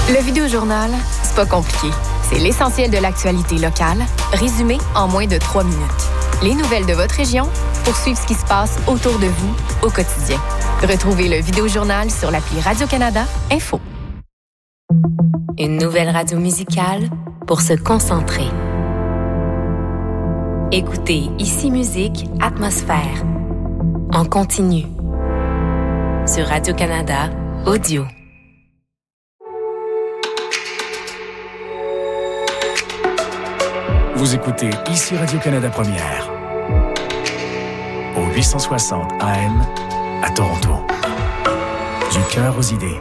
Le Vidéojournal, c'est pas compliqué. C'est l'essentiel de l'actualité locale, résumé en moins de 3 minutes. Les nouvelles de votre région pour suivre ce qui se passe autour de vous au quotidien. Retrouvez le Vidéojournal sur l'appli Radio-Canada Info. Une nouvelle radio musicale pour se concentrer. Écoutez Ici Musique, Atmosphère. En continu. Sur Radio-Canada Audio. Vous écoutez Ici Radio-Canada Première. Au 860 AM à Toronto. Du cœur aux idées.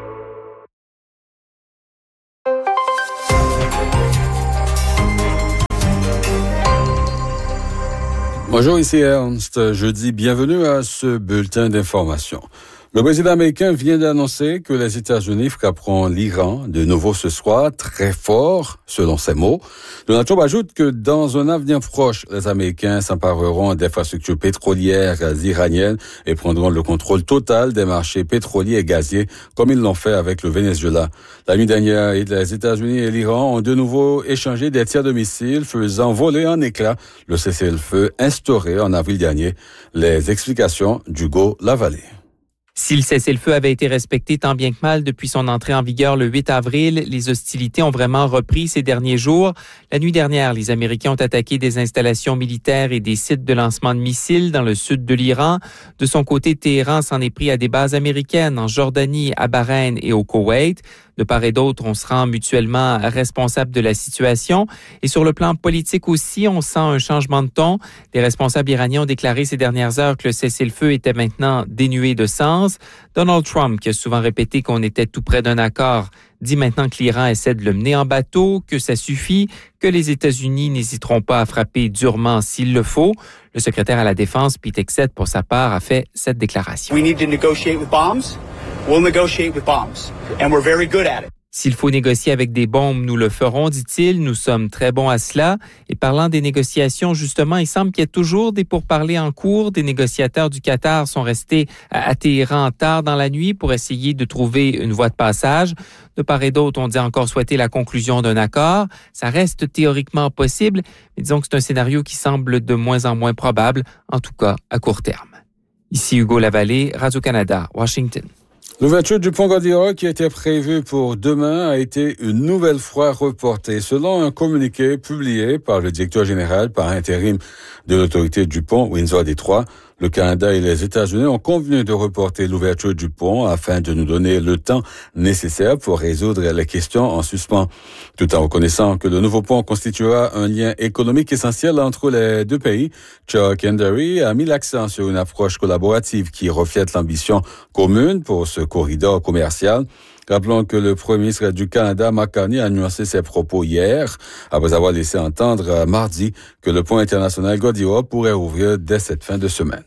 Bonjour, ici Ernst. Je dis bienvenue à ce bulletin d'information. Le président américain vient d'annoncer que les États-Unis frapperont l'Iran de nouveau ce soir, très fort, selon ses mots. Donald Trump ajoute que dans un avenir proche, les Américains s'empareront d'infrastructures pétrolières iraniennes et prendront le contrôle total des marchés pétroliers et gaziers, comme ils l'ont fait avec le Venezuela. La nuit dernière, les États-Unis et l'Iran ont de nouveau échangé des tirs de missiles, faisant voler en éclats le cessez-le-feu instauré en avril dernier. Les explications d'Hugo Lavallée. Si le cessez-le-feu avait été respecté tant bien que mal depuis son entrée en vigueur le 8 avril, les hostilités ont vraiment repris ces derniers jours. La nuit dernière, les Américains ont attaqué des installations militaires et des sites de lancement de missiles dans le sud de l'Iran. De son côté, Téhéran s'en est pris à des bases américaines en Jordanie, à Bahreïn et au Koweït. De part et d'autre, on se rend mutuellement responsable de la situation. Et sur le plan politique aussi, on sent un changement de ton. Des responsables iraniens ont déclaré ces dernières heures que le cessez-le-feu était maintenant dénué de sens. Donald Trump, qui a souvent répété qu'on était tout près d'un accord, dit maintenant que l'Iran essaie de le mener en bateau, que ça suffit, que les États-Unis n'hésiteront pas à frapper durement s'il le faut. Le secrétaire à la Défense, Pete Hegseth, pour sa part, a fait cette déclaration. We need to negotiate with bombs. We'll negotiate with bombs, and we're very good at it. S'il faut négocier avec des bombes, nous le ferons, dit-il. Nous sommes très bons à cela. Et parlant des négociations, justement, il semble qu'il y ait toujours des pourparlers en cours. Des négociateurs du Qatar sont restés à Téhéran tard dans la nuit pour essayer de trouver une voie de passage. De part et d'autre, on dit encore souhaiter la conclusion d'un accord. Ça reste théoriquement possible, mais disons que c'est un scénario qui semble de moins en moins probable, en tout cas à court terme. Ici Hugo Lavallée, Radio-Canada, Washington. L'ouverture du pont Gauguin qui était prévue pour demain a été une nouvelle fois reportée. Selon un communiqué publié par le directeur général par intérim de l'autorité du pont, Windsor Détroit, le Canada et les États-Unis ont convenu de reporter l'ouverture du pont afin de nous donner le temps nécessaire pour résoudre les questions en suspens, tout en reconnaissant que le nouveau pont constituera un lien économique essentiel entre les deux pays. Chuck Henderry a mis l'accent sur une approche collaborative qui reflète l'ambition commune pour ce corridor commercial. Rappelons que le premier ministre du Canada, Mark Carney, a nuancé ses propos hier, après avoir laissé entendre mardi que le pont international Gauguin pourrait ouvrir dès cette fin de semaine.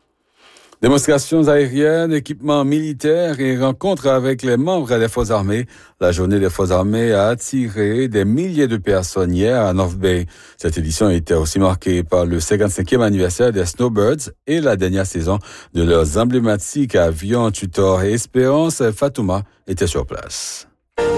Démonstrations aériennes, équipements militaires et rencontres avec les membres des Forces armées. La journée des Forces armées a attiré des milliers de personnes hier à North Bay. Cette édition était aussi marquée par le 55e anniversaire des Snowbirds et la dernière saison de leurs emblématiques avions Tutor et Espérance. Fatouma était sur place.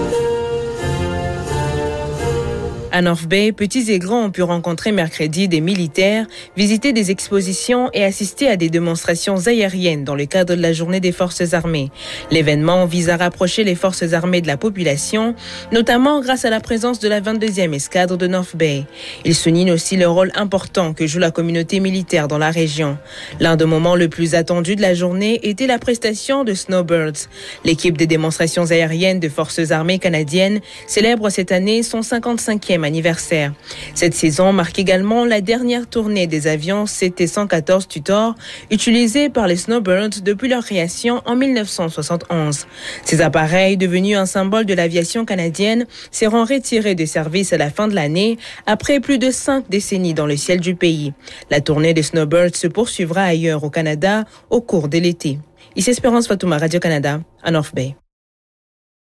À North Bay, petits et grands ont pu rencontrer mercredi des militaires, visiter des expositions et assister à des démonstrations aériennes dans le cadre de la Journée des Forces armées. L'événement vise à rapprocher les forces armées de la population, notamment grâce à la présence de la 22e escadre de North Bay. Il souligne aussi le rôle important que joue la communauté militaire dans la région. L'un des moments le plus attendus de la journée était la prestation de Snowbirds. L'équipe des démonstrations aériennes des Forces armées canadiennes célèbre cette année son 55e anniversaire. Cette saison marque également la dernière tournée des avions CT-114 Tutor utilisés par les Snowbirds depuis leur création en 1971. Ces appareils, devenus un symbole de l'aviation canadienne, seront retirés de service à la fin de l'année après plus de 5 décennies dans le ciel du pays. La tournée des Snowbirds se poursuivra ailleurs au Canada au cours de l'été. Ici Espérance Fatouma, Radio-Canada, à North Bay.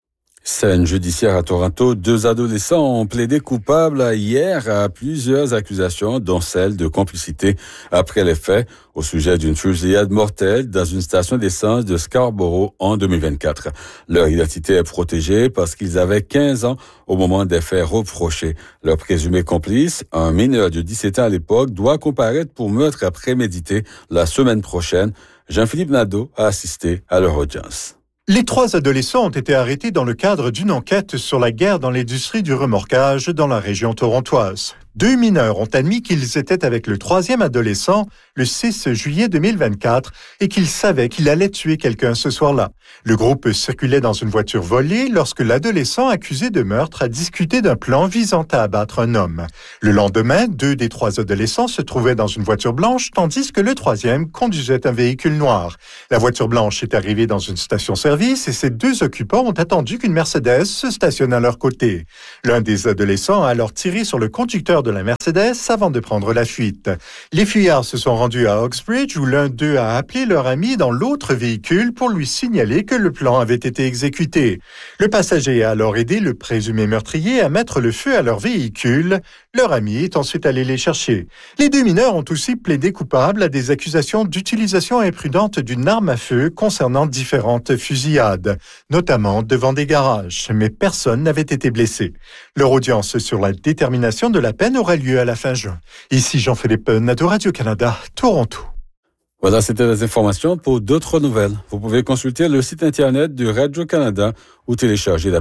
Scène judiciaire à Toronto, 2 adolescents ont plaidé coupables hier à plusieurs accusations, dont celle de complicité après les faits au sujet d'une fusillade mortelle dans une station d'essence de Scarborough en 2024. Leur identité est protégée parce qu'ils avaient 15 ans au moment des faits reprochés. Leur présumé complice, un mineur de 17 ans à l'époque, doit comparaître pour meurtre prémédité la semaine prochaine. Jean-Philippe Nadeau a assisté à leur audience. Les 3 adolescents ont été arrêtés dans le cadre d'une enquête sur la guerre dans l'industrie du remorquage dans la région torontoise. 2 mineurs ont admis qu'ils étaient avec le 3e adolescent le 6 juillet 2024 et qu'ils savaient qu'il allait tuer quelqu'un ce soir-là. Le groupe circulait dans une voiture volée lorsque l'adolescent accusé de meurtre a discuté d'un plan visant à abattre un homme. Le lendemain, 2 des 3 adolescents se trouvaient dans une voiture blanche tandis que le 3e conduisait un véhicule noir. La voiture blanche est arrivée dans une station-service et ces 2 occupants ont attendu qu'une Mercedes se stationne à leur côté. L'un des adolescents a alors tiré sur le conducteur de la Mercedes avant de prendre la fuite. Les fuyards se sont rendus à Oxbridge où l'un d'eux a appelé leur ami dans l'autre véhicule pour lui signaler que le plan avait été exécuté. Le passager a alors aidé le présumé meurtrier à mettre le feu à leur véhicule. Leur ami est ensuite allé les chercher. Les 2 mineurs ont aussi plaidé coupables à des accusations d'utilisation imprudente d'une arme à feu concernant différentes fusillades, notamment devant des garages, mais personne n'avait été blessé. Leur audience sur la détermination de la peine aura lieu à la fin juin. Ici Jean-Philippe Nadeau, Radio-Canada, Toronto. Voilà, c'était les informations. Pour d'autres nouvelles, vous pouvez consulter le site Internet de Radio-Canada ou télécharger la